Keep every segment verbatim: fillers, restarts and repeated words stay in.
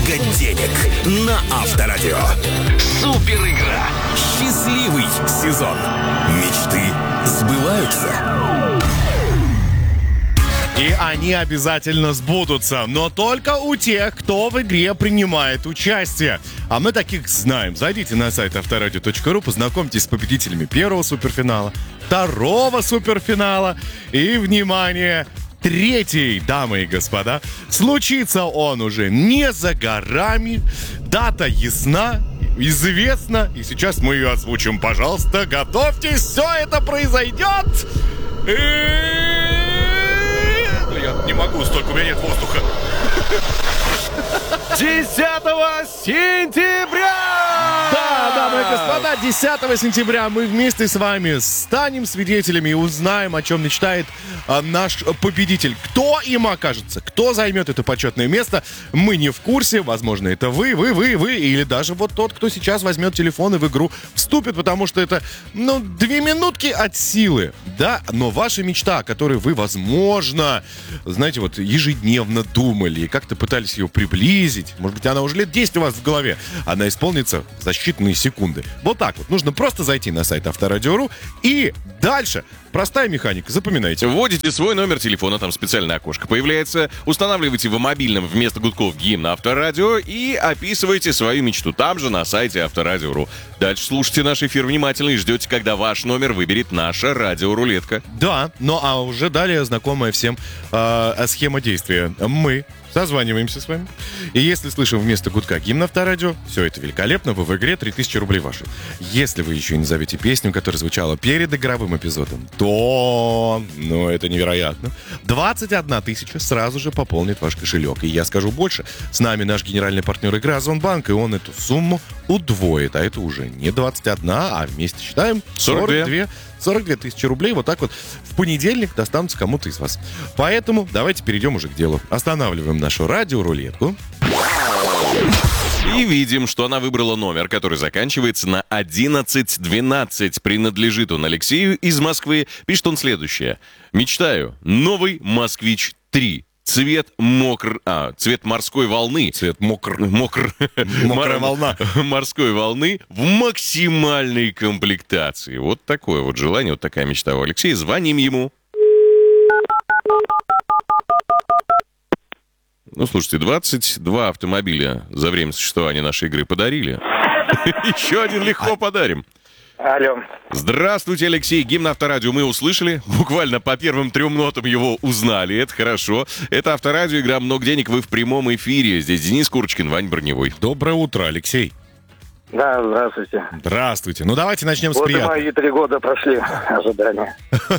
много денег на Авторадио. Супер игра. Счастливый сезон. Мечты сбываются. И они обязательно сбудутся, но только у тех, кто в игре принимает участие. А мы таких знаем. Зайдите на сайт авторадио точка ру, познакомьтесь с победителями первого суперфинала, второго суперфинала и, внимание, третий, дамы и господа. Случится он уже не за горами, дата ясна, известна, и сейчас мы ее озвучим. Пожалуйста, готовьтесь, все это произойдет. И... Я не могу, столько, у меня нет воздуха. десятого сентября! Да, дамы и господа, десятого сентября мы вместе с вами станем свидетелями и узнаем, о чем мечтает а, наш победитель. Кто им окажется, кто займет это почетное место, мы не в курсе. Возможно, это вы, вы, вы, вы, или даже вот тот, кто сейчас возьмет телефон и в игру вступит, потому что это, ну, две минутки от силы, да, но ваша мечта, о которой вы, возможно, знаете, вот ежедневно думали и как-то пытались ее приблизить, может быть, она уже лет десять у вас в голове, она исполнится за считанные секунды. Вот так вот. Нужно просто зайти на сайт Авторадио точка ру и дальше. Простая механика, запоминайте. Вводите свой номер телефона, там специальное окошко появляется, устанавливаете в мобильном вместо гудков гимн Авторадио и описываете свою мечту там же на сайте Авторадио точка ру. Дальше слушайте наш эфир внимательно и ждете, когда ваш номер выберет наша радиорулетка. Да, ну а уже далее знакомая всем э, схема действия. Мы созваниваемся с вами. И если слышим вместо гудка гимн Авторадио, все это великолепно, вы в игре, три тысячи рублей ваши. Если вы еще не назовете песню, которая звучала перед игровым эпизодом, то, ну, это невероятно. двадцать одна тысяча сразу же пополнит ваш кошелек. И я скажу больше, с нами наш генеральный партнер игры Озонбанк, и он эту сумму удвоит. А это уже не двадцать одна, а вместе считаем сорок две. сорок две тысячи рублей вот так вот в понедельник достанутся кому-то из вас. Поэтому давайте перейдем уже к делу. Останавливаем нашу радиорулетку. И видим, что она выбрала номер, который заканчивается на одиннадцать двенадцать. Принадлежит он Алексею из Москвы. Пишет он следующее. Мечтаю. Новый Москвич три. Цвет мокр... А, цвет морской волны. Цвет мокр... Мокр... Мокрая волна. Морской волны в максимальной комплектации. Вот такое вот желание, вот такая мечта у Алексея. Звоним ему. Ну, слушайте, двадцать два автомобиля за время существования нашей игры подарили. Еще один легко подарим. Алло. Здравствуйте, Алексей. Гимн Авторадио мы услышали. Буквально по первым трем нотам его узнали. Это хорошо. Это Авторадио, игра «Много денег». Вы в прямом эфире. Здесь Денис Курочкин, Вань Броневой. Доброе утро, Алексей. Да, здравствуйте. Здравствуйте. Ну, давайте начнем вот с приятного. Вот мои три года прошли ожидания.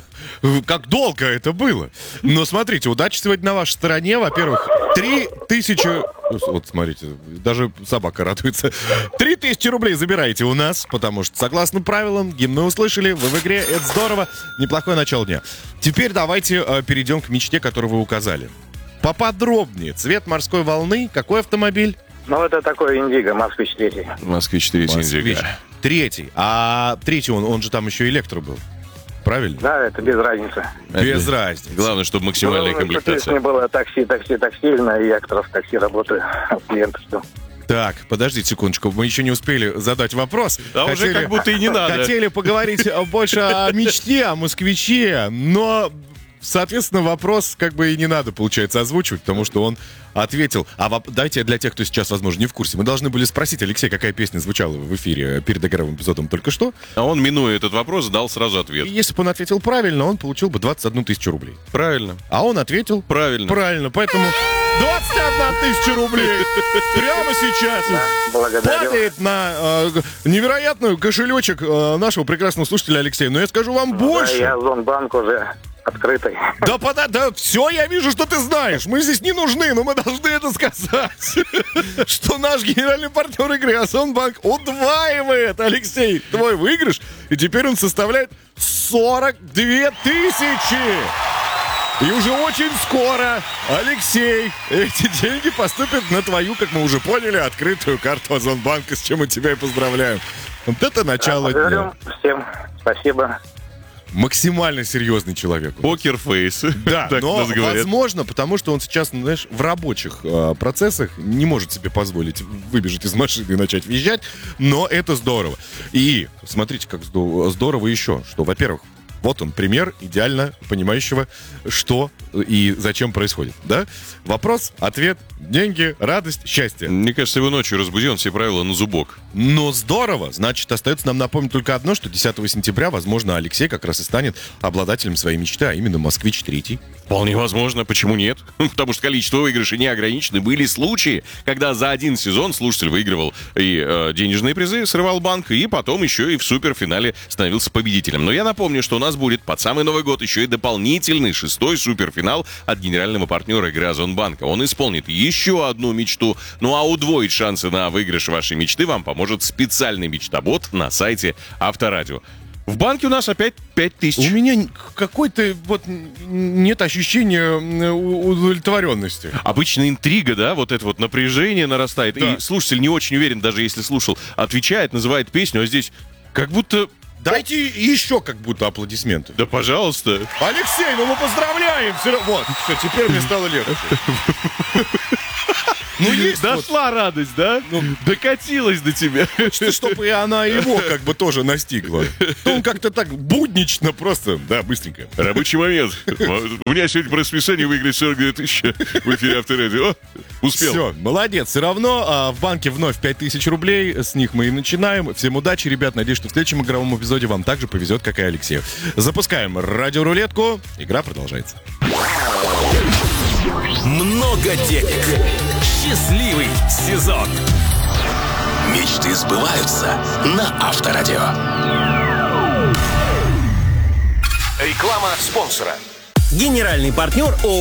Как долго это было. Но смотрите, удача сегодня на вашей стороне. Во-первых, три тысячи... Вот, смотрите, даже собака радуется. Три тысячи рублей забираете у нас, потому что, согласно правилам, гимн мы услышали, вы в игре, это здорово. Неплохое начало дня. Теперь давайте э, перейдем к мечте, которую вы указали. Поподробнее. Цвет морской волны. Какой автомобиль? Ну, это такой Индиго, Москвич третий. Москвич третий Индиго. Третий. А третий, он, он же там еще электро был. Правильно? Да, это без разницы. Без это разницы. Главное, чтобы максимальная Главное, комплектация. Не было такси, такси, так сильно, и я как раз в такси работаю от клиента. Так, подождите секундочку, мы еще не успели задать вопрос. А хотели, уже как будто и не надо. Хотели поговорить больше о мечте, о москвиче, но, соответственно, вопрос как бы и не надо, получается, озвучивать, потому что он ответил. А воп... дайте для тех, кто сейчас, возможно, не в курсе. Мы должны были спросить, Алексей, какая песня звучала в эфире перед игровым эпизодом только что. А он, минуя этот вопрос, дал сразу ответ. И если бы он ответил правильно, он получил бы двадцать одну тысячу рублей. Правильно. А он ответил правильно. Правильно, поэтому двадцать одна тысяча рублей прямо сейчас падает на э, невероятную кошелечек э, нашего прекрасного слушателя Алексея. Но я скажу вам ну, больше. Да, я Озонбанк уже открытый. Да, пода, да, все, я вижу, что ты знаешь. Мы здесь не нужны, но мы должны это сказать. Что наш генеральный партнер игры Озонбанк удваивает, Алексей, твой выигрыш. И теперь он составляет сорок две тысячи. И уже очень скоро, Алексей, эти деньги поступят на твою, как мы уже поняли, открытую карту Озонбанка, с чем мы тебя и поздравляем. Вот это начало дня. Всем спасибо. максимально серьезный человек. Покерфейс. Да, так но нас говорят. возможно, потому что он сейчас, ну, знаешь, в рабочих э, процессах не может себе позволить выбежать из машины и начать визжать, но это здорово. И смотрите, как здо- здорово еще, что, во-первых, вот он, пример идеально понимающего, что и зачем происходит, да? Вопрос, ответ, деньги, радость, счастье. Мне кажется, его ночью разбуди, он все правила на зубок. Но здорово! Значит, остается нам напомнить только одно, что десятого сентября, возможно, Алексей как раз и станет обладателем своей мечты, а именно «Москвич три». Вполне возможно, почему нет? Потому что количество выигрышей не ограничено. Были случаи, когда за один сезон слушатель выигрывал и э, денежные призы, срывал банк, и потом еще и в суперфинале становился победителем. Но я напомню, что у нас будет под самый Новый год еще и дополнительный шестой суперфинал от генерального партнера игры Озонбанка. Он исполнит еще одну мечту. Ну а удвоить шансы на выигрыш вашей мечты вам поможет специальный мечтобот на сайте Авторадио. В банке у нас опять пять тысяч. У меня какой-то вот нет ощущения удовлетворенности. Обычно интрига, да, вот это вот напряжение нарастает. Да. И слушатель не очень уверен, даже если слушал, отвечает, называет песню, а здесь как будто... Дайте еще как будто аплодисменты. Да, пожалуйста. Алексей, ну мы поздравляем! Все, вот, все, теперь мне стало легче. Ну, есть вот. Дошла радость, да? Ну, докатилась до тебя. Чтобы и она его как бы тоже настигла. То он как-то так буднично просто, да, быстренько. Рабочий момент. У меня сегодня по расписанию выиграть сорок две тысячи в эфире Авторадио. О, успел. Все, молодец. Все равно а, в банке вновь пять тысяч рублей. С них мы и начинаем. Всем удачи, ребят. Надеюсь, что в следующем игровом эпизоде вам также повезет, как и Алексею. Запускаем радиорулетку. Игра продолжается. Много денег. Счастливый сезон. Мечты сбываются на Авторадио. Реклама спонсора. Генеральный партнер ООО